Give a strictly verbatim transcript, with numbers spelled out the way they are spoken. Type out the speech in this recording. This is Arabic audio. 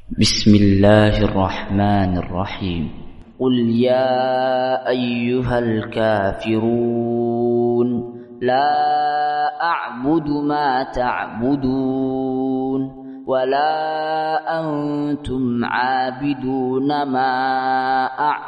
بسم الله الرحمن الرحيم. قل يا أيها الكافرون لا أعبد ما تعبدون ولا أنتم عابدون ما أعبد